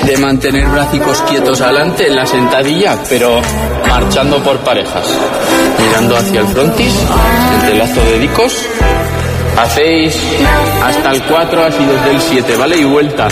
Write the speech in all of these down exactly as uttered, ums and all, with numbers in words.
de mantener bracicos quietos adelante en la sentadilla, pero marchando por parejas, mirando hacia el frontis, entrelazo de dedicos. Hacéis hasta el cuatro, así desde el siete, ¿vale? Y vuelta.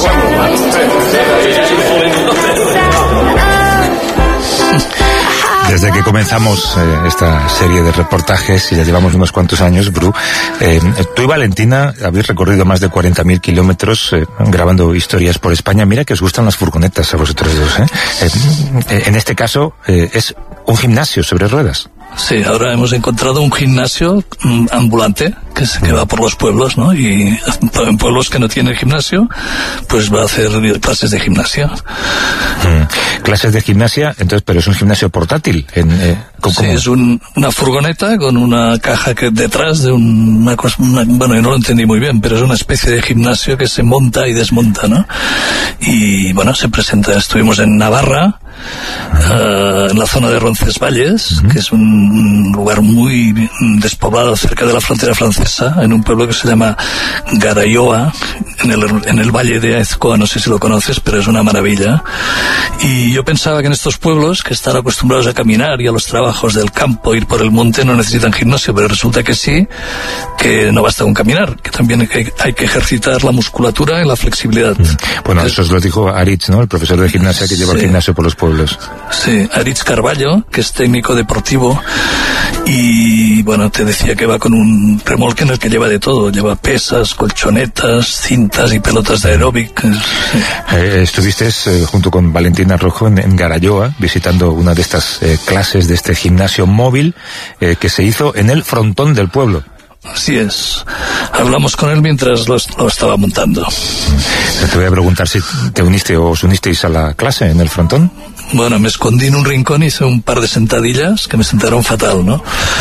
Desde que comenzamos eh, esta serie de reportajes, y ya llevamos unos cuantos años, Bru, eh, tú y Valentina habéis recorrido más de cuarenta mil kilómetros eh, grabando historias por España. Mira que os gustan las furgonetas a vosotros dos, ¿eh? Eh, en este caso eh, es un gimnasio sobre ruedas. Sí, ahora hemos encontrado un gimnasio um, ambulante que, se, que va por los pueblos, ¿no? Y en pueblos que no tienen gimnasio, pues va a hacer clases de gimnasia. Mm. Clases de gimnasia, entonces, pero es un gimnasio portátil. En, eh, ¿cómo? Sí, es un, una furgoneta con una caja que detrás de un, una cosa, una, bueno, yo no lo entendí muy bien, pero es una especie de gimnasio que se monta y desmonta, ¿no? Y bueno, se presenta, estuvimos en Navarra, Uh, en la zona de Roncesvalles, uh-huh. que es un lugar muy despoblado cerca de la frontera francesa, en un pueblo que se llama Garayoa, en el, en el valle de Aezkoa, no sé si lo conoces, pero es una maravilla. Y yo pensaba que en estos pueblos, que están acostumbrados a caminar y a los trabajos del campo, ir por el monte, no necesitan gimnasio, pero resulta que sí, que no basta con caminar, que también hay que, hay que ejercitar la musculatura y la flexibilidad. Uh-huh. Bueno, eso os lo dijo Aritz, ¿no? El profesor de gimnasia que lleva sí. el gimnasio por los pueblos. Sí, Aritz Carballo, que es técnico deportivo, y bueno, te decía que va con un remolque en el que lleva de todo, lleva pesas, colchonetas, cintas y pelotas de aeróbic. Sí. Eh, estuviste eh, junto con Valentina Rojo en, en Garayoa, visitando una de estas eh, clases de este gimnasio móvil eh, que se hizo en el frontón del pueblo. Así es. Hablamos con él mientras lo, lo estaba montando. Te voy a preguntar si te uniste o os unisteis a la clase en el frontón. Bueno, me escondí en un rincón y hice un par de sentadillas que me sentaron fatal, ¿no?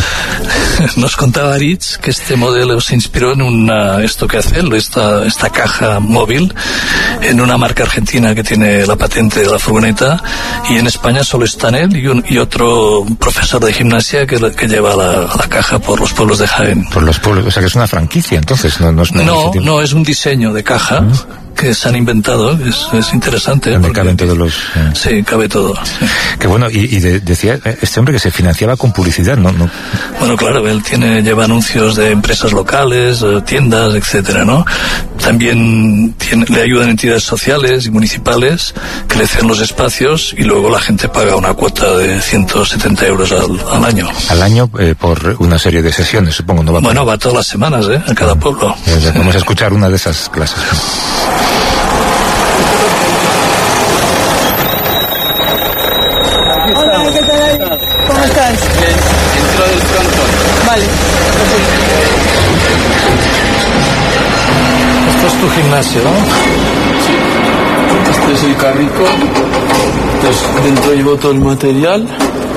Nos contaba Aritz que este modelo se inspiró en una, esto que hace él, esta, esta caja móvil, en una marca argentina que tiene la patente de la furgoneta, y en España solo están él y, un, y otro profesor de gimnasia que, que lleva la, la caja por los pueblos de Jaén. Por los pueblos, o sea que es una franquicia, entonces, no, no es una No, no, es un diseño de caja. ¿Mm? Que se han inventado, es, es interesante. Donde caben todos los... Eh... Sí, cabe todo. Sí. Que bueno, y, y de, decía este hombre que se financiaba con publicidad, ¿no? no... Bueno, claro, él tiene, lleva anuncios de empresas locales, tiendas, etcétera, ¿no? También tiene, le ayudan entidades sociales y municipales que le ceden los espacios y luego la gente paga una cuota de ciento setenta euros al, al año. Al año eh, por una serie de sesiones, supongo, ¿no? Va bueno, por... va todas las semanas, ¿eh? A cada pueblo. Eh, vamos a escuchar una de esas clases. Hola, ¿qué tal ahí? ¿Cómo estás? Bien, dentro del frontón. Vale. Esto es tu gimnasio, ¿no? Sí. Este es el carrico. Entonces, dentro llevo todo el material.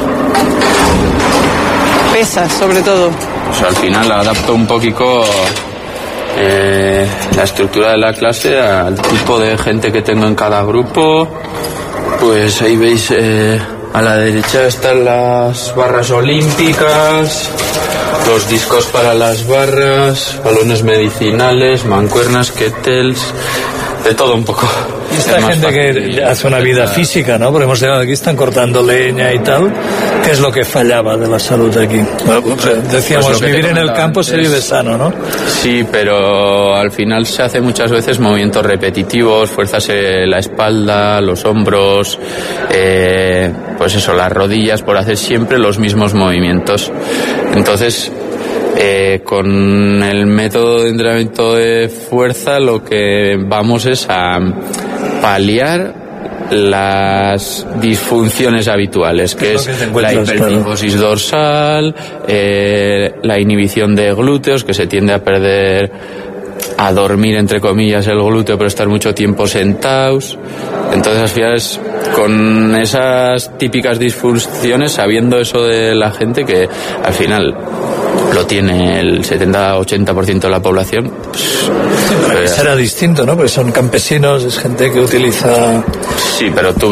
Pesas, sobre todo. Pues al final adapto un poquito eh, la estructura de la clase al tipo de gente que tengo en cada grupo. Pues ahí veis, eh, a la derecha están las barras olímpicas, los discos para las barras, balones medicinales, mancuernas, kettles, de todo un poco. Y esta gente que hace una vida física, ¿no? Porque hemos llegado aquí, están cortando leña y tal. ¿Qué es lo que fallaba de la salud aquí? Bueno, pues decíamos, pues vivir en el campo se vive sano, ¿no? Sí, pero al final se hace muchas veces movimientos repetitivos, fuerzas en la espalda, los hombros, eh, pues eso, las rodillas, por hacer siempre los mismos movimientos. Entonces, Eh, con el método de entrenamiento de fuerza lo que vamos es a paliar las disfunciones habituales, que es la hipertrifosis dorsal, eh, la inhibición de glúteos, que se tiende a perder, a dormir entre comillas el glúteo, pero estar mucho tiempo sentados. Entonces al final es con esas típicas disfunciones, sabiendo eso de la gente, que al final lo tiene el setenta a ochenta por ciento de la población. Pues, sí, pero será distinto, ¿no? Porque son campesinos, es gente que utiliza... Sí, pero tú